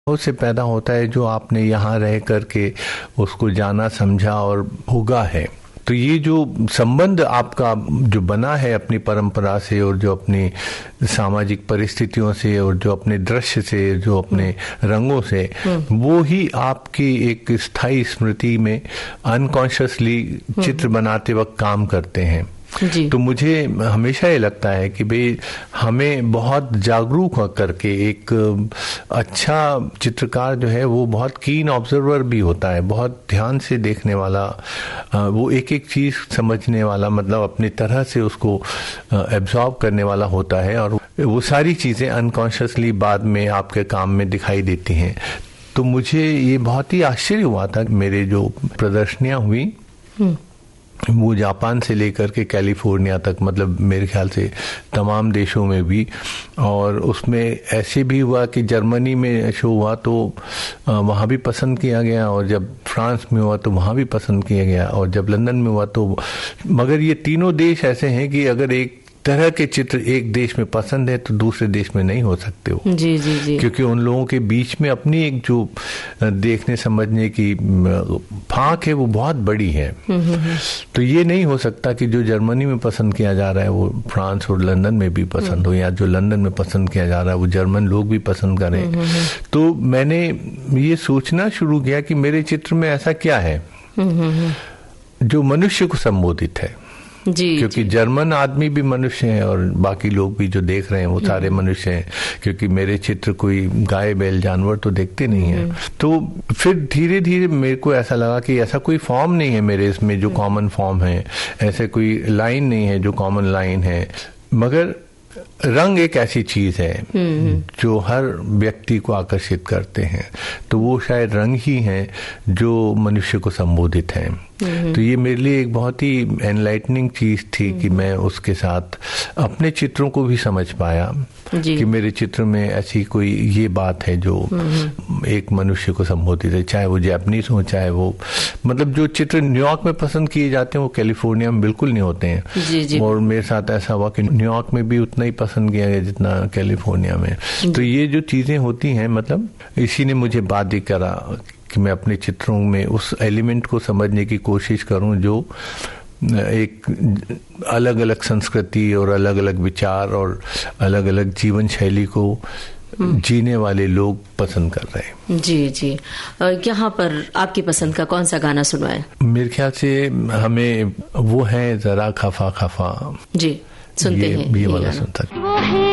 से पैदा होता है जो आपने यहाँ रह करके उसको जाना, समझा और भोगा है। तो ये जो संबंध आपका जो बना है अपनी परंपरा से और जो अपनी सामाजिक परिस्थितियों से और जो अपने दृश्य से, जो अपने रंगों से, वो ही आपकी एक स्थायी स्मृति में अनकॉन्शियसली चित्र बनाते वक्त काम करते हैं। तो मुझे हमेशा ये लगता है कि भाई हमें बहुत जागरूक होकर के एक अच्छा चित्रकार जो है वो बहुत कीन ऑब्जर्वर भी होता है, बहुत ध्यान से देखने वाला, वो एक एक चीज समझने वाला, मतलब अपनी तरह से उसको एब्जॉर्ब करने वाला होता है और वो सारी चीजें अनकॉन्शियसली बाद में आपके काम में दिखाई देती हैं। तो मुझे ये बहुत ही आश्चर्य हुआ था। मेरे जो प्रदर्शनियां हुई वो जापान से लेकर के कैलिफोर्निया तक, मतलब मेरे ख्याल से तमाम देशों में भी, और उसमें ऐसे भी हुआ कि जर्मनी में शो हुआ तो वहाँ भी पसंद किया गया, और जब फ्रांस में हुआ तो वहाँ भी पसंद किया गया, और जब लंदन में हुआ तो, मगर ये तीनों देश ऐसे हैं कि अगर एक तरह के चित्र एक देश में पसंद है तो दूसरे देश में नहीं हो सकते हो। जी जी जी। क्योंकि उन लोगों के बीच में अपनी एक जो देखने समझने की फाक है वो बहुत बड़ी है। तो ये नहीं हो सकता कि जो जर्मनी में पसंद किया जा रहा है वो फ्रांस और लंदन में भी पसंद हो, या जो लंदन में पसंद किया जा रहा है वो जर्मन लोग भी पसंद करें। तो मैंने ये सोचना शुरू किया कि मेरे चित्र में ऐसा क्या है जो मनुष्य को संबोधित है। जी, क्योंकि जर्मन आदमी भी मनुष्य हैं और बाकी लोग भी जो देख रहे हैं वो सारे मनुष्य हैं, क्योंकि मेरे चित्र कोई गाय बैल जानवर तो देखते नहीं है। तो फिर धीरे धीरे मेरे को ऐसा लगा कि ऐसा कोई फॉर्म नहीं है मेरे इसमें जो कॉमन फॉर्म है, ऐसे कोई लाइन नहीं है जो कॉमन लाइन है, मगर रंग एक ऐसी चीज है जो हर व्यक्ति को आकर्षित करते हैं। तो वो शायद रंग ही हैं जो मनुष्य को संबोधित हैं। तो ये मेरे लिए एक बहुत ही एनलाइटनिंग चीज थी कि मैं उसके साथ अपने चित्रों को भी समझ पाया कि मेरे चित्र में ऐसी कोई ये बात है जो एक मनुष्य को संबोधित है, चाहे वो जापानीज हो, चाहे वो, मतलब जो चित्र न्यूयॉर्क में पसंद किए जाते हैं वो कैलिफोर्निया में बिल्कुल नहीं होते हैं। जी जी। और मेरे साथ ऐसा हुआ कि न्यूयॉर्क में भी उतना ही पसंद किया गया जितना कैलिफोर्निया में। तो ये जो चीजें होती हैं, मतलब इसी ने मुझे बाध्य करा कि मैं अपने चित्रों में उस एलिमेंट को समझने की कोशिश करूं जो एक अलग अलग संस्कृति और अलग अलग विचार और अलग अलग जीवन शैली को जीने वाले लोग पसंद कर रहे हैं। जी जी। यहाँ पर आपकी पसंद का कौन सा गाना सुनवाएं? मेरे ख्याल से हमें वो है जरा खफा खफा। जी, सुनते हैं ये वाला सुनता।